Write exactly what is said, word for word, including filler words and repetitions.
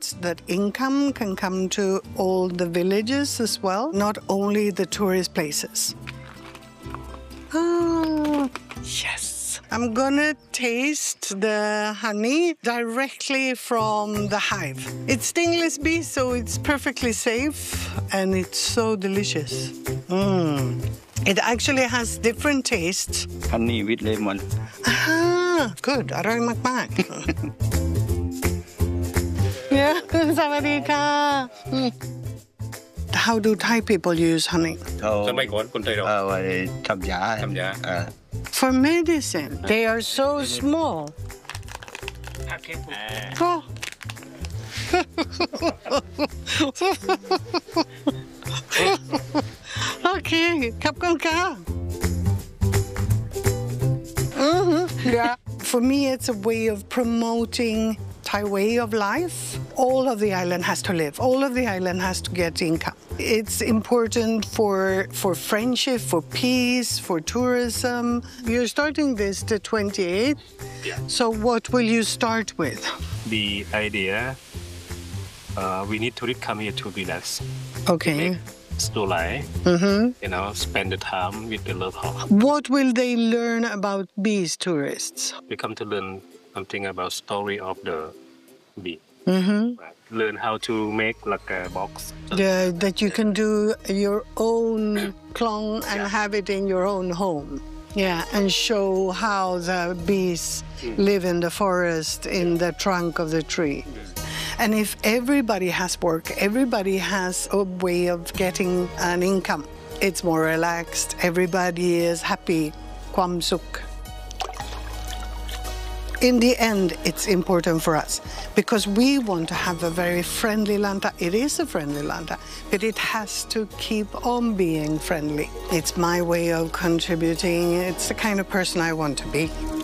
important that income can come to all the villages as well, not only the tourist places. Ah, yes. I'm gonna taste the honey directly from the hive. It's stingless bee, so it's perfectly safe, and it's so delicious. Mm. It actually has different tastes. Honey with lemon. Ah, good. อร่อยมากๆ Yeah, สวัสดีค่ะ How do Thai people use honey? สมัยก่อนคนไทยเราเออไว้ทำยาทำยาเออ For medicine. They are so small. Oh. Okay, ขอบคุณค่ะ Mm-hmm. Yeah. For me, it's a way of promoting Thai way of life. All of the island has to live. All of the island has to get income. It's important for for friendship, for peace, for tourism. You're starting this the twenty-eighth. Yeah. So what will you start with? The idea, uh, we need to come here to relax. Okay. Slow life, Mm-hmm. you know, spend the time with the local. What will they learn about bees tourists? We come to learn something about story of the bee. Mm-hmm. Right? Learn how to make like a box. The, that you can do your own klong and have it in your own home. Yeah, and show how the bees live in the forest, in the trunk of the tree. And if everybody has work, everybody has a way of getting an income. It's more relaxed. Everybody is happy. Kwam suk. In the end, it's important for us because we want to have a very friendly Lanta. It is a friendly Lanta, but it has to keep on being friendly. It's my way of contributing. It's the kind of person I want to be.